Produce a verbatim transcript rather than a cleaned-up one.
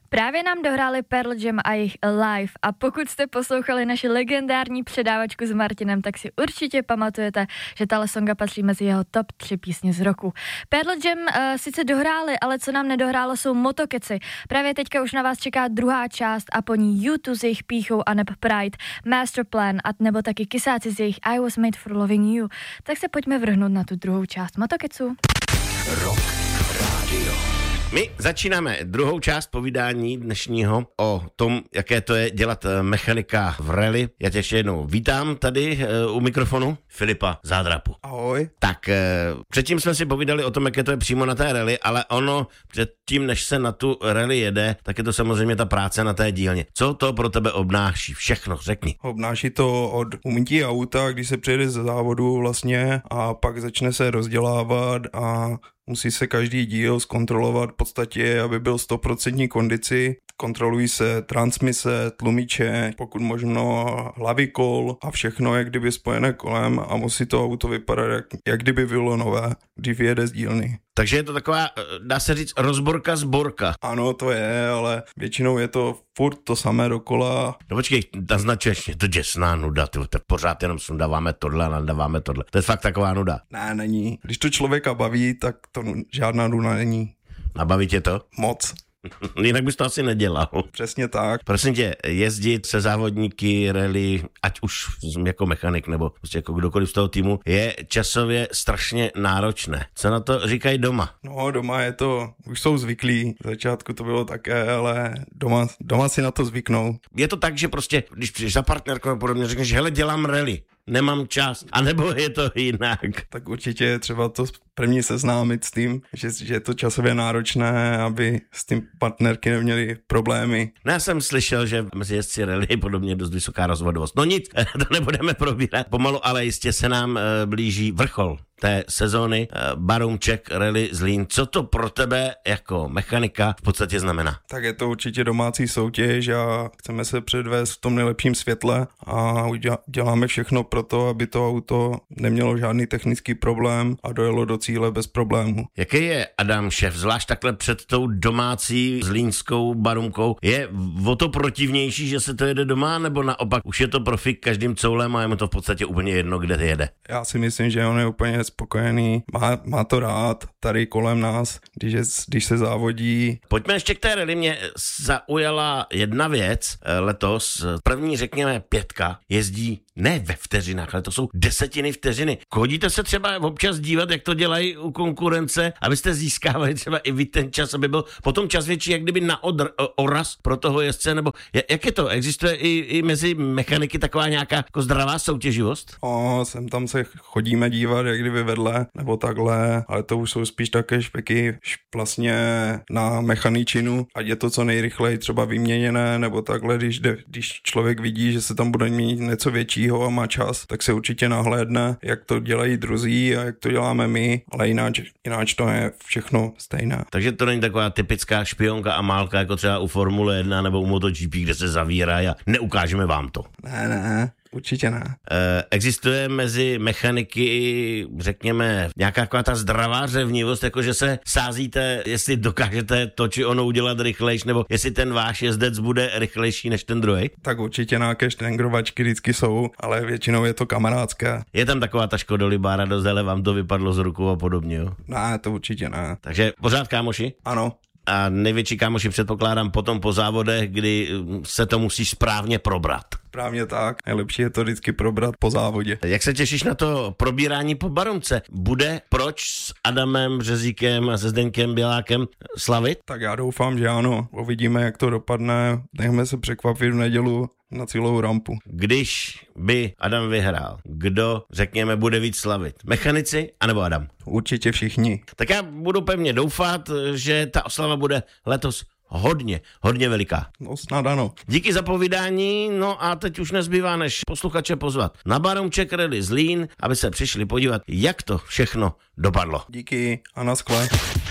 Právě nám dohráli Pearl Jam a jejich Alive a pokud jste poslouchali naši legendární předávačku s Martinem, tak si určitě pamatujete, že tahle songa patří mezi jeho top tři písně z roku. Pearl Jam uh, sice dohráli, ale co nám nedohrálo jsou motokeci. Právě teďka už na vás čeká druhá část a po ní U dva s jejich Píchou a neb Pride, Masterplan a nebo taky Kysáci s jejich I Was Made for Loving You. Tak se pojďme vrhnout na tu druhou část motokecu. Rock Radio. My začínáme druhou část povídání dnešního o tom, jaké to je dělat mechanika v rally. Já tě ještě jednou vítám tady uh, u mikrofonu Filipa Zádrapu. Ahoj. Tak uh, předtím jsme si povídali o tom, jaké to je přímo na té rally, ale ono předtím, než se na tu rally jede, tak je to samozřejmě ta práce na té dílně. Co to pro tebe obnáší? Všechno, řekni. Obnáší to od umytí auta, když se přijede ze závodu vlastně a pak začne se rozdělávat a musí se každý díl zkontrolovat v podstatě, aby byl sto procent kondici. Kontrolují se transmise, tlumiče, pokud možno hlavy kol a všechno, jak kdyby spojené kolem a musí to auto vypadat, jak, jak kdyby bylo nové, když vyjede z dílny. Takže je to taková, dá se říct, rozborka zborka. Ano, to je, ale většinou je to furt to samé dokola. No počkej, naznačuješ mě, to děsná nuda, ty, tak pořád jenom sundáváme tohle a nadáváme tohle. To je fakt taková nuda. Ne, není. Když to člověka baví, tak to žádná nuda není. A baví tě to? Moc. Jinak bys to asi nedělal. Přesně tak. Prosím tě, jezdit se závodníky rally, ať už jako mechanik nebo prostě jako kdokoliv z toho týmu, je časově strašně náročné. Co na to říkají doma? No, doma je to, už jsou zvyklí. V začátku to bylo také, ale doma, doma si na to zvyknou. Je to tak, že prostě, když přijdeš za partnerkou a podobně, řekneš, hele, dělám rally, nemám čas, anebo je to jinak? Tak určitě je třeba to první seznámit s tím, že, že je to časově náročné, aby s tím partnerky neměly problémy. No, já jsem slyšel, že mezi jezdci rally je podobně dost vysoká rozvodovost. No nic, to nebudeme probírat pomalu, ale jistě se nám uh, blíží vrchol té sezóny uh, Barůmček Rally Zlín. Co to pro tebe jako mechanika v podstatě znamená? Tak je to určitě domácí soutěž a chceme se předvést v tom nejlepším světle a děláme všechno pro to, aby to auto nemělo žádný technický problém a dojelo do cíle bez problémů. Jaký je Adam šéf, zvlášť takhle před tou domácí zlínskou Barůmkou? Je o to protivnější, že se to jede doma, nebo naopak už je to profik každým coulem a je mu to v podstatě úplně jedno, kde jede? Já si myslím, že on je úplně spokojený, má, má to rád tady kolem nás, když, je, když se závodí. Pojďme ještě k té rally. Mě zaujala jedna věc letos. První, řekněme, pětka jezdí ne ve vteřinách, ale to jsou desetiny vteřiny. Chodíte se třeba občas dívat, jak to dělají u konkurence, abyste získávali třeba i vy ten čas, aby byl potom čas větší, jak kdyby na odr, oraz pro toho jezdce, nebo jak je to? Existuje i, i mezi mechaniky taková nějaká jako zdravá soutěživost? O, sem tam se chodíme dívat, jak kdyby vedle, nebo takhle, ale to už jsou spíš také špeky vlastně na mechaničinu, ať je to co nejrychleji třeba vyměněné, nebo takhle, když, de, když člověk vidí, že se tam bude mít něco většího a má čas, tak se určitě nahlédne, jak to dělají druzí a jak to děláme my, ale jináč, jináč to je všechno stejné. Takže to není taková typická špionka a málka, jako třeba u Formule jedna nebo u MotoGP, kde se zavírají a neukážeme vám to. Ne, ne. Určitě ne. E, existuje mezi mechaniky, řekněme, nějaká taková ta zdravá řevnivost, jakože se sázíte, jestli dokážete to či ono udělat rychlejš, nebo jestli ten váš jezdec bude rychlejší než ten druhý? Tak určitě nějaké štengrovačky vždycky jsou, ale většinou je to kamarádské. Je tam taková ta škodolibá radost, ale vám to vypadlo z rukou a podobně, jo? Ne, to určitě ne. Takže pořád kámoši? Ano. A největší kámoši předpokládám potom po závodech, kdy se to musí správně probrat. Správně tak. Nejlepší je to vždycky probrat po závodě. Jak se těšíš na to probírání po Barůmce? Bude proč s Adamem Březíkem a se Zdeňkem Bělákem slavit? Tak já doufám, že ano. Uvidíme, jak to dopadne. Nechme se překvapit v nedělu na cílovou rampu. Když by Adam vyhrál, kdo, řekněme, bude víc slavit? Mechanici anebo Adam? Určitě všichni. Tak já budu pevně doufat, že ta oslava bude letos hodně, hodně veliká. No snad ano. Díky za povídání, no a teď už nezbývá, než posluchače pozvat na Barůmček Rally Zlín, aby se přišli podívat, jak to všechno dopadlo. Díky a naschle.